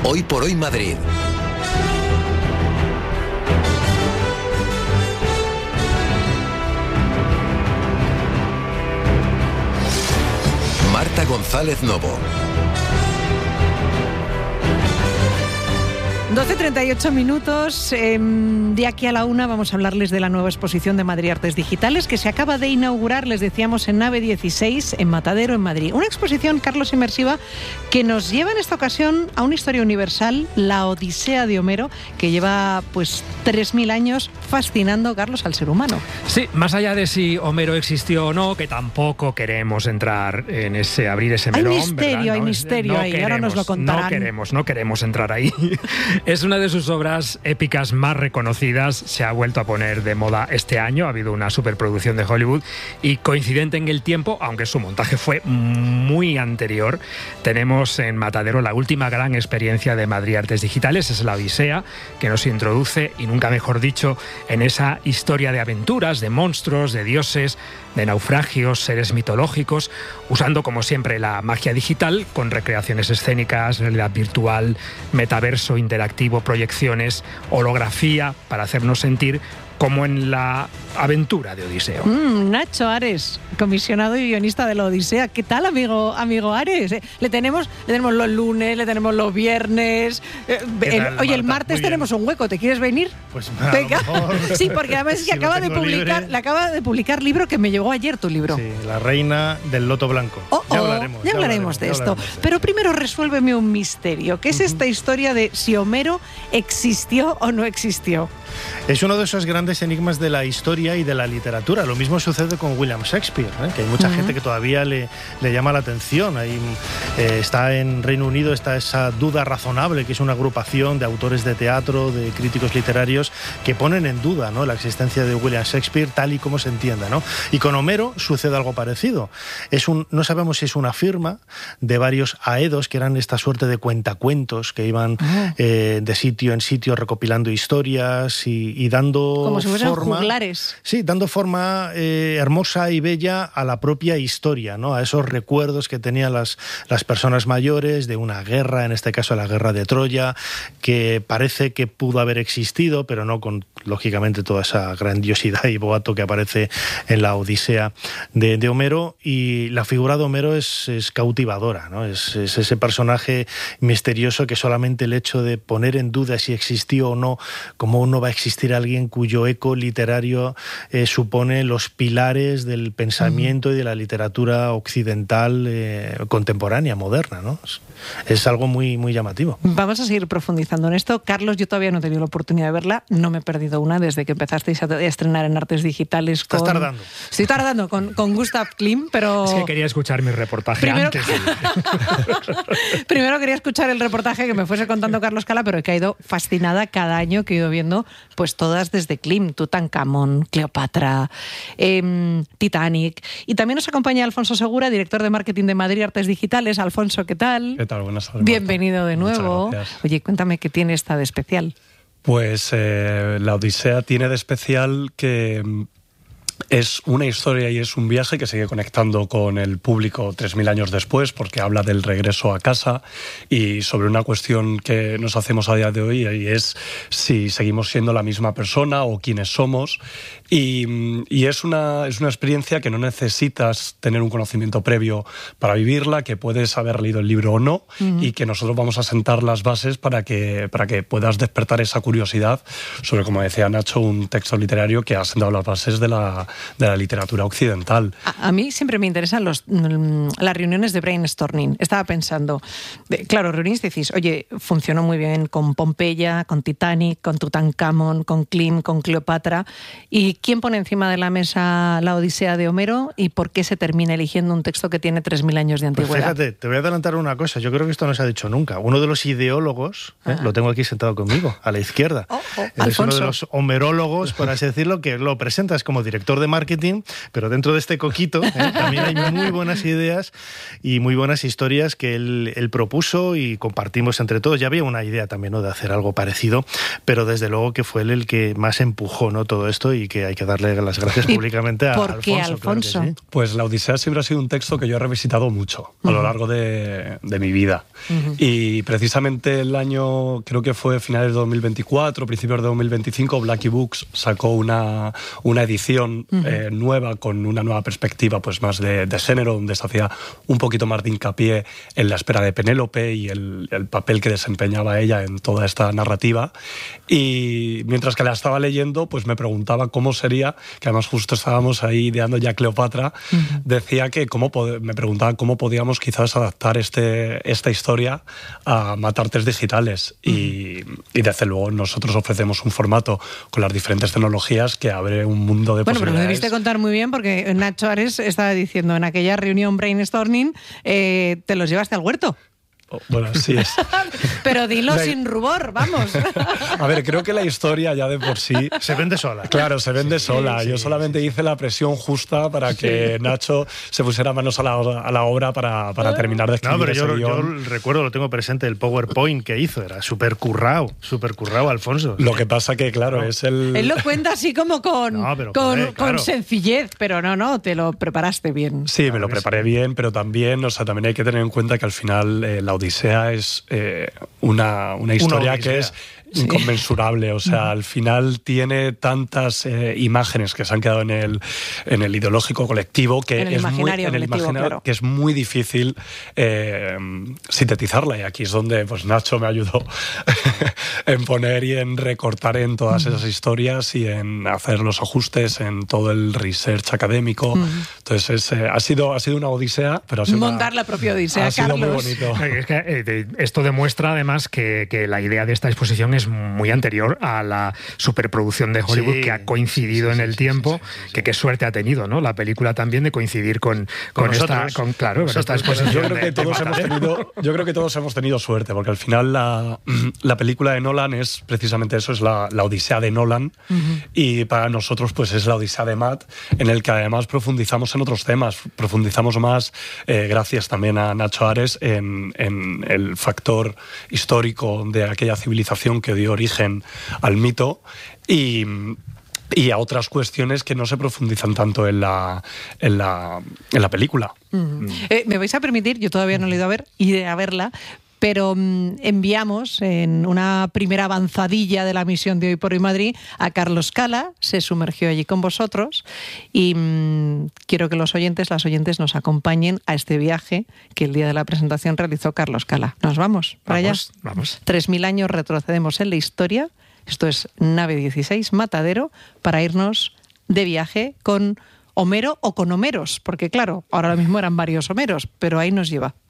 Hoy por Hoy Madrid. Marta González Novo. 12:38 minutos. De aquí a la 1 vamos a hablarles de la nueva exposición de Madrid Artes Digitales que se acaba de inaugurar, les decíamos, en Nave 16, en Matadero, en Madrid. Una exposición, Carlos, inmersiva, que nos lleva en esta ocasión a una historia universal, la Odisea de Homero, que lleva pues 3.000 años fascinando, Carlos, al ser humano. Sí, más allá de si Homero existió o no, que tampoco queremos entrar en abrir ese melón. Hay misterio ahí, ahora nos lo contarán. No queremos entrar ahí. Es una de sus obras épicas más reconocidas, se ha vuelto a poner de moda este año, ha habido una superproducción de Hollywood y coincidente en el tiempo, aunque su montaje fue muy anterior, tenemos en Matadero la última gran experiencia de Madrid Artes Digitales, es la Odisea, que nos introduce, y nunca mejor dicho, en esa historia de aventuras, de monstruos, de dioses, de naufragios, seres mitológicos, usando como siempre la magia digital con recreaciones escénicas, realidad virtual, metaverso interactivo, proyecciones, holografía, para hacernos sentir como en la aventura de Odiseo. Nacho Ares, comisionado y guionista de la Odisea. ¿Qué tal, amigo Ares? Le tenemos los lunes, le tenemos los viernes. Oye, el martes tenemos un hueco. ¿Te quieres venir? Pues venga. Sí, porque además le acaba de publicar libro que me llegó ayer, tu libro. Sí, La Reina del Loto Blanco. Ya hablaremos de esto. Pero primero resuélveme un misterio. ¿Qué es esta historia de si Homero existió o no existió? Es uno de esos grandes enigmas de la historia y de la literatura. Lo mismo sucede con William Shakespeare, que hay mucha gente que todavía le llama la atención. Ahí, está en Reino Unido está esa Duda Razonable, que es una agrupación de autores de teatro, de críticos literarios, que ponen en duda, ¿no?, la existencia de William Shakespeare tal y como se entienda, ¿no? Y con Homero sucede algo parecido. No sabemos si es una firma de varios aedos, que eran esta suerte de cuentacuentos que iban de sitio en sitio recopilando historias y dando como si fueran forma, juglares. Sí, dando forma hermosa y bella a la propia historia, ¿no?, a esos recuerdos que tenían las personas mayores de una guerra, en este caso la guerra de Troya, que parece que pudo haber existido, pero no con, lógicamente, toda esa grandiosidad y boato que aparece en la Odisea de Homero. Y la figura de Homero es cautivadora, ¿no? Es ese personaje misterioso que solamente el hecho de poner en duda si existió o no, cómo no va a existir alguien cuyo eco literario supone los pilares del pensamiento y de la literatura occidental contemporánea, moderna, ¿no? Es algo muy, muy llamativo. Vamos a seguir profundizando en esto. Carlos, yo todavía no he tenido la oportunidad de verla, no me he perdido una desde que empezasteis a estrenar en Artes Digitales. Estás tardando. Estoy tardando con Gustav Klimt, pero... Es que quería escuchar mi reportaje antes. Primero quería escuchar el reportaje que me fuese contando Carlos Cala, pero he caído fascinada cada año que he ido viendo pues todas desde Klimt, Tutankamón, Cleopatra, Titanic. Y también nos acompaña Alfonso Segura, director de marketing de Madrid Artes Digitales. Alfonso, ¿qué tal? ¿Qué tal? Buenas tardes. Bienvenido de nuevo. Muchas gracias. Oye, cuéntame qué tiene esta de especial. Pues la Odisea tiene de especial que es una historia y es un viaje que sigue conectando con el público 3.000 años después, porque habla del regreso a casa y sobre una cuestión que nos hacemos a día de hoy, y es si seguimos siendo la misma persona o quiénes somos. Y es una experiencia que no necesitas tener un conocimiento previo para vivirla, que puedes haber leído el libro o no, y que nosotros vamos a sentar las bases para que puedas despertar esa curiosidad sobre, como decía Nacho, un texto literario que ha sentado las bases de la literatura occidental. A mí siempre me interesan las reuniones de brainstorming. Estaba pensando, claro, reunís, decís, oye, funcionó muy bien con Pompeya, con Titanic, con Tutankamón, con Klimt, con Cleopatra. ¿Y quién pone encima de la mesa la Odisea de Homero y por qué se termina eligiendo un texto que tiene 3.000 años de antigüedad? Pues fíjate, te voy a adelantar una cosa. Yo creo que esto no se ha dicho nunca. Uno de los ideólogos, lo tengo aquí sentado conmigo, a la izquierda. Es uno de los homerólogos, por así decirlo, que lo presentas como director de marketing, pero dentro de este coquito también hay muy buenas ideas y muy buenas historias que él propuso y compartimos entre todos. Ya había una idea también, ¿no?, de hacer algo parecido, pero desde luego que fue él el que más empujó, ¿no?, todo esto, y que hay que darle las gracias públicamente a Alfonso. ¿Por qué Alfonso? Claro que sí. Pues La Odisea siempre ha sido un texto que yo he revisitado mucho a lo largo de mi vida. Y precisamente el año, creo que fue finales de 2024, principios de 2025, Blackie Books sacó una edición nueva, con una nueva perspectiva, pues más de género, donde se hacía un poquito más de hincapié en la espera de Penélope y el papel que desempeñaba ella en toda esta narrativa. Y mientras que la estaba leyendo, pues me preguntaba cómo sería, que además justo estábamos ahí ideando ya Cleopatra, decía que me preguntaba cómo podíamos quizás adaptar esta historia a Matartes digitales. Y desde luego nosotros ofrecemos un formato con las diferentes tecnologías que abre un mundo de posibilidades. Bueno, pero lo debiste contar muy bien, porque Nacho Ares estaba diciendo en aquella reunión brainstorming, te los llevaste al huerto. Bueno, sí es. Pero dilo sin rubor, vamos. A ver, creo que la historia ya de por sí... Se vende sola. Claro, se vende sola. Yo solamente hice la presión justa para que Nacho se pusiera manos a la obra para terminar de escribir ese guión. Yo recuerdo, lo tengo presente, el PowerPoint que hizo. Era súper currado, Alfonso. Lo que pasa que, claro, es el... Él lo cuenta así como con sencillez, pero no, te lo preparaste bien. Sí, me lo preparé bien, pero también hay que tener en cuenta que al final la Odisea es una historia que es inconmensurable. O sea, al final tiene tantas imágenes que se han quedado en el ideológico colectivo que que es muy difícil sintetizarla. Y aquí es donde pues Nacho me ayudó en poner y en recortar en todas esas historias y en hacer los ajustes en todo el research académico. Entonces ha sido una odisea, pero montar la propia odisea, ha sido Carlos. muy bonito. Es que esto demuestra además que la idea de esta exposición es muy anterior a la superproducción de Hollywood, que ha coincidido en el tiempo, que qué suerte ha tenido, ¿no? La película también de coincidir con esta exposición. Yo creo que todos hemos tenido suerte, porque al final la película de Nolan es precisamente eso, es la odisea de Nolan, y para nosotros pues es la odisea de Matt, en el que además profundizamos en otros temas, profundizamos más, gracias también a Nacho Ares, en el factor histórico de aquella civilización que dio origen al mito y a otras cuestiones que no se profundizan tanto en la película. Me vais a permitir, yo todavía no la he ido a ver, iré a verla, pero enviamos en una primera avanzadilla de la misión de Hoy por Hoy Madrid a Carlos Cala, se sumergió allí con vosotros y quiero que las oyentes nos acompañen a este viaje que el día de la presentación realizó Carlos Cala. ¿Nos vamos para allá? Vamos. 3000 años retrocedemos en la historia. Esto es Nave 16, Matadero, para irnos de viaje con Homero o con Homeros, porque claro, ahora mismo eran varios Homeros, pero ahí nos lleva.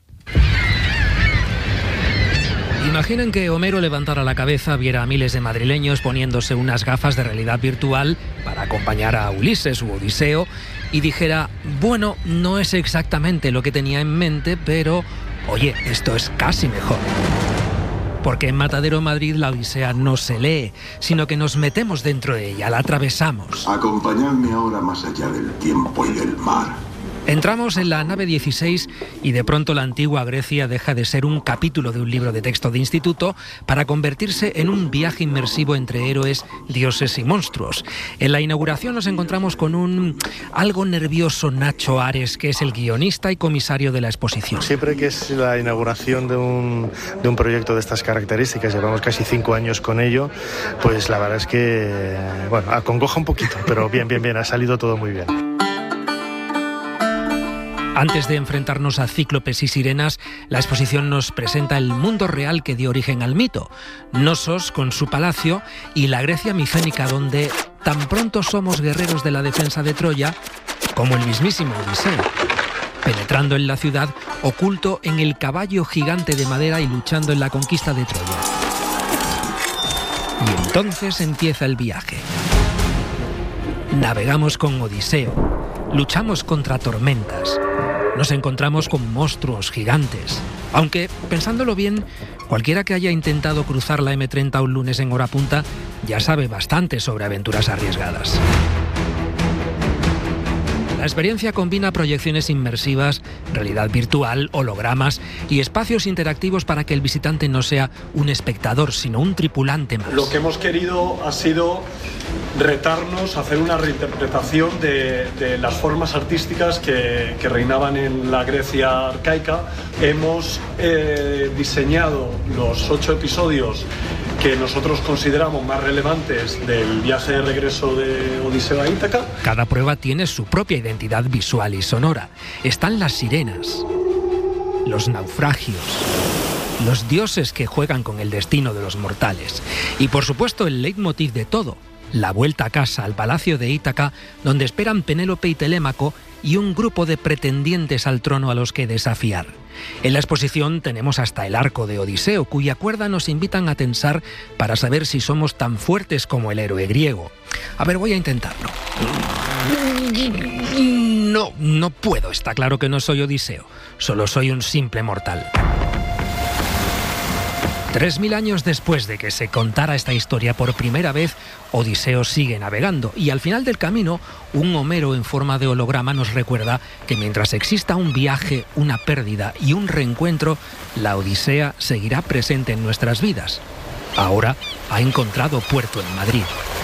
Imaginen que Homero levantara la cabeza, viera a miles de madrileños poniéndose unas gafas de realidad virtual para acompañar a Ulises u Odiseo y dijera, bueno, no es exactamente lo que tenía en mente, pero, oye, esto es casi mejor. Porque en Matadero Madrid la Odisea no se lee, sino que nos metemos dentro de ella, la atravesamos. Acompañadme ahora más allá del tiempo y del mar. Entramos en la nave 16 y de pronto la antigua Grecia deja de ser un capítulo de un libro de texto de instituto para convertirse en un viaje inmersivo entre héroes, dioses y monstruos. En la inauguración nos encontramos con un algo nervioso Nacho Ares, que es el guionista y comisario de la exposición. Siempre que es la inauguración de un proyecto de estas características, llevamos casi 5 años con ello, pues la verdad es que, bueno, acongoja un poquito, pero bien, ha salido todo muy bien. Antes de enfrentarnos a cíclopes y sirenas, la exposición nos presenta el mundo real que dio origen al mito. Knossos con su palacio y la Grecia micénica, donde tan pronto somos guerreros de la defensa de Troya como el mismísimo Odiseo, penetrando en la ciudad, oculto en el caballo gigante de madera y luchando en la conquista de Troya. Y entonces empieza el viaje. Navegamos con Odiseo, luchamos contra tormentas. Nos encontramos con monstruos gigantes. Aunque, pensándolo bien, cualquiera que haya intentado cruzar la M30 un lunes en hora punta ya sabe bastante sobre aventuras arriesgadas. La experiencia combina proyecciones inmersivas, realidad virtual, hologramas y espacios interactivos para que el visitante no sea un espectador, sino un tripulante más. Lo que hemos querido ha sido retarnos a hacer una reinterpretación de las formas artísticas que reinaban en la Grecia arcaica. Hemos diseñado los 8 episodios que nosotros consideramos más relevantes del viaje de regreso de Odiseo a Ítaca. Cada prueba tiene su propia identidad visual y sonora. Están las sirenas, los naufragios, los dioses que juegan con el destino de los mortales y, por supuesto, el leitmotiv de todo, la vuelta a casa al palacio de Ítaca, donde esperan Penélope y Telémaco y un grupo de pretendientes al trono a los que desafiar. En la exposición tenemos hasta el arco de Odiseo, cuya cuerda nos invitan a tensar para saber si somos tan fuertes como el héroe griego. A ver, voy a intentarlo. No puedo. Está claro que no soy Odiseo. Solo soy un simple mortal. 3000 años después de que se contara esta historia por primera vez, Odiseo sigue navegando y al final del camino, un Homero en forma de holograma nos recuerda que mientras exista un viaje, una pérdida y un reencuentro, la Odisea seguirá presente en nuestras vidas. Ahora ha encontrado puerto en Madrid.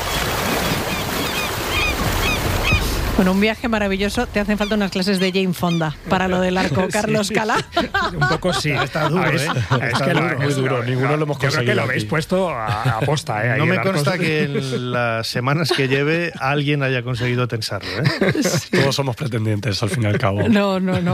Bueno, un viaje maravilloso. Te hacen falta unas clases de Jane Fonda para lo del arco, Carlos Cala. Un poco sí. Está duro, ¿eh? Es que muy duro. Ninguno lo hemos conseguido. Yo creo que lo aquí. habéis puesto a posta, ¿eh? No me consta que en las semanas que lleve alguien haya conseguido tensarlo, ¿eh? Todos somos pretendientes, al fin y al cabo. No.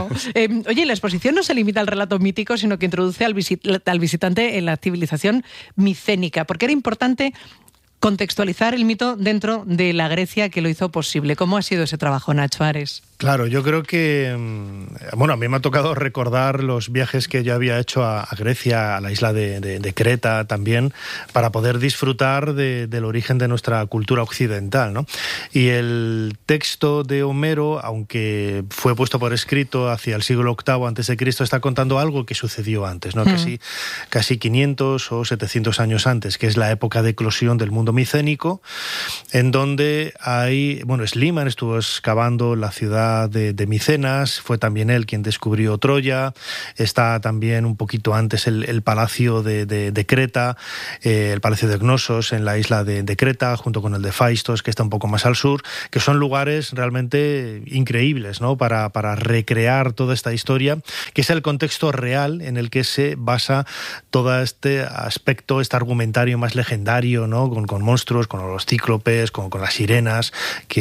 Oye, la exposición no se limita al relato mítico, sino que introduce al visitante en la civilización micénica, porque era importante contextualizar el mito dentro de la Grecia que lo hizo posible. ¿Cómo ha sido ese trabajo, Nacho Ares? Claro, yo creo que, bueno, a mí me ha tocado recordar los viajes que yo había hecho a Grecia, a la isla de Creta también, para poder disfrutar del origen de nuestra cultura occidental, ¿no? Y el texto de Homero, aunque fue puesto por escrito hacia el siglo VIII a.C., está contando algo que sucedió antes, ¿no? Casi 500 o 700 años antes, que es la época de eclosión del mundo micénico, en donde Schliemann estuvo excavando la ciudad de Micenas, fue también él quien descubrió Troya, está también un poquito antes el palacio de Creta, el palacio de Cnosos en la isla de Creta, junto con el de Phaistos, que está un poco más al sur, que son lugares realmente increíbles, ¿no? Para recrear toda esta historia, que es el contexto real en el que se basa todo este aspecto, este argumentario más legendario, ¿no? Con monstruos, con los cíclopes, con las sirenas,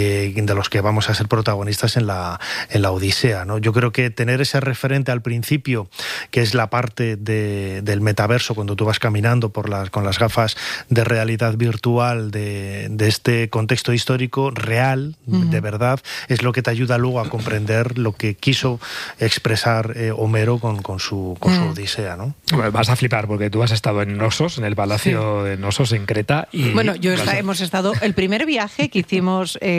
de los que vamos a ser protagonistas en la Odisea, ¿no? Yo creo que tener ese referente al principio, que es la parte del metaverso, cuando tú vas caminando con las gafas de realidad virtual de este contexto histórico real, de verdad, es lo que te ayuda luego a comprender lo que quiso expresar Homero con su Odisea, ¿no? Bueno, vas a flipar porque tú has estado en Knossos, en el palacio de Knossos en Creta. Y bueno, hemos estado, el primer viaje que hicimos